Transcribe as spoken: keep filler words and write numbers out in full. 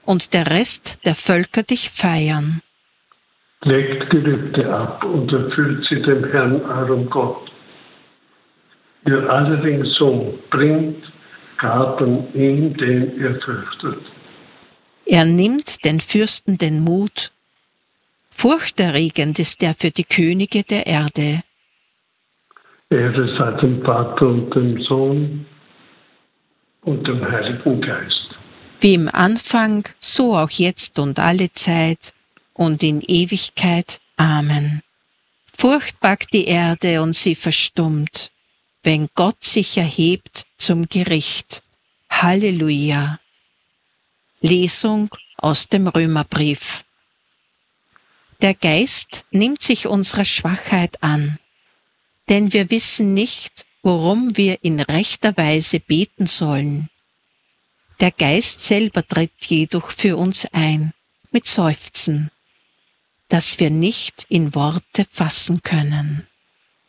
und der Rest der Völker dich feiern. Legt Gelübde ab und erfüllt sie dem Herrn, eurem Gott. Ihr alle ringsum bringt Gaben ihm, den ihr fürchtet. Er nimmt den Fürsten den Mut. Furchterregend ist er für die Könige der Erde. Ehre sei dem Vater und dem Sohn und dem Heiligen Geist. Wie im Anfang, so auch jetzt und alle Zeit und in Ewigkeit. Amen. Furcht packt die Erde und sie verstummt, wenn Gott sich erhebt zum Gericht. Halleluja. Lesung aus dem Römerbrief. Der Geist nimmt sich unserer Schwachheit an, denn wir wissen nicht, worum wir in rechter Weise beten sollen. Der Geist selber tritt jedoch für uns ein, mit Seufzen, das wir nicht in Worte fassen können.